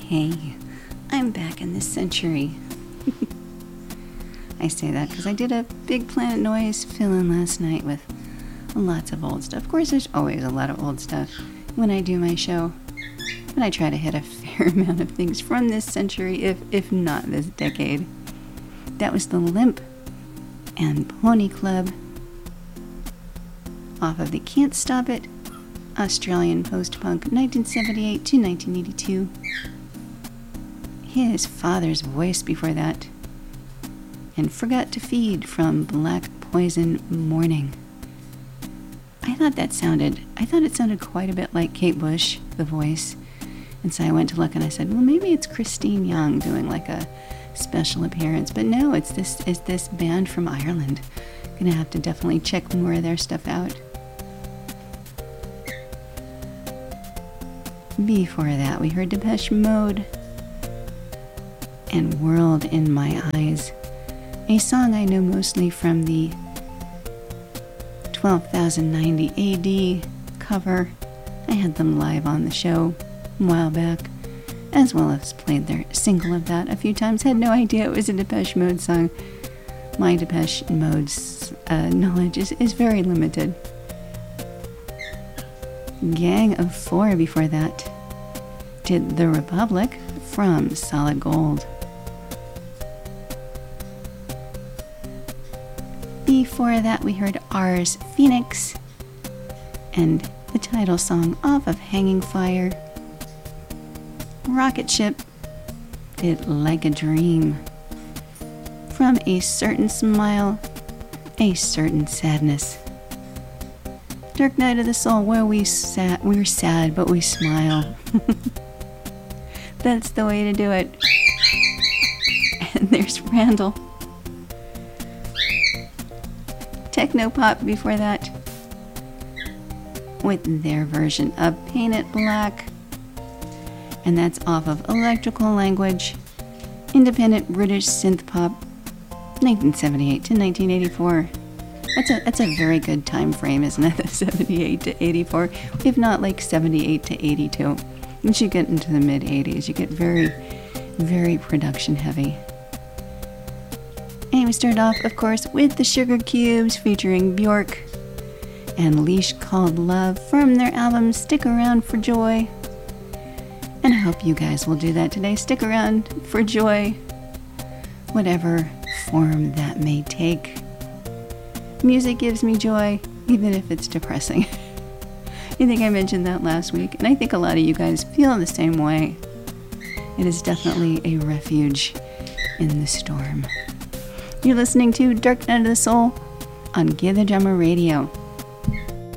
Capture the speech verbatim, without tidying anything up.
Hey, I'm back in this century. I say that because I did a big Planet Noise fill-in last night with lots of old stuff. Of course, there's always a lot of old stuff when I do my show, but I try to hit a fair amount of things from this century, if if not this decade. That was The Limp and Pony Club off of the Can't Stop It Australian post-punk nineteen seventy-eight to nineteen eighty-two. His Father's Voice before that, and Forgot to Feed from Black Poison Morning. I thought that sounded, I thought it sounded quite a bit like Kate Bush, the voice, and so I went to look and I said, well, maybe it's Christine Young doing like a special appearance, but no, it's this, it's this band from Ireland. Gonna have to definitely check more of their stuff out. Before that, we heard Depeche Mode and World in My Eyes, a song I know mostly from the twelve thousand ninety A D cover. I had them live on the show a while back, as well as played their single of that a few times. Had no idea it was a Depeche Mode song. My Depeche Mode's uh, knowledge is, is very limited. Gang of Four before that did The Republic from Solid Gold. Before that, we heard Ars Phoenix and the title song off of Hanging Fire. Rocket Ship did Like a Dream from A Certain Smile, A Certain Sadness. Dark Night of the Soul, where we sat, we're sad, but we smile. That's the way to do it. And there's Randall. Technopop before that, with their version of Paint It Black, and that's off of Electrical Language, independent British synth pop, nineteen seventy-eight to nineteen eighty-four. That's a that's a very good time frame, isn't it? The seventy-eight to eighty-four, if not like seventy-eight to eighty-two. Once you get into the mid eighties, you get very, very production heavy. And we start off, of course, with the Sugar Cubes featuring Bjork and Leash Called Love from their album Stick Around for Joy. And I hope you guys will do that today. Stick around for joy, whatever form that may take. Music gives me joy, even if it's depressing. I think I mentioned that last week, and I think a lot of you guys feel the same way. It is definitely a refuge in the storm. You're listening to Dark Night of the Soul on Give the Drummer Radio.